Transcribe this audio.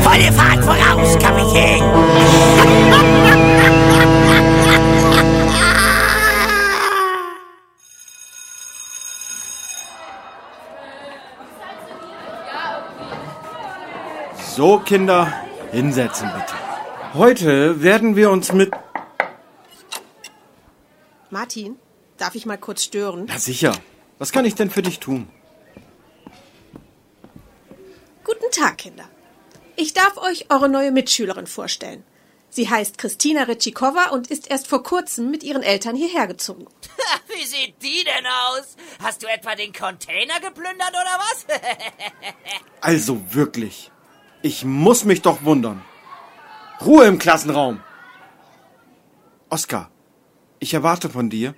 Volle Fahrt voraus, Kapitän. So, Kinder, hinsetzen bitte. Heute werden wir uns mit... Martin, darf ich mal kurz stören? Ja, sicher. Was kann ich denn für dich tun? Guten Tag, Kinder. Ich darf euch eure neue Mitschülerin vorstellen. Sie heißt Christina Ritschikova und ist erst vor kurzem mit ihren Eltern hierher gezogen. Wie sieht die denn aus? Hast du etwa den Container geplündert oder was? Also wirklich. Ich muss mich doch wundern. Ruhe im Klassenraum. Oskar, ich erwarte von dir,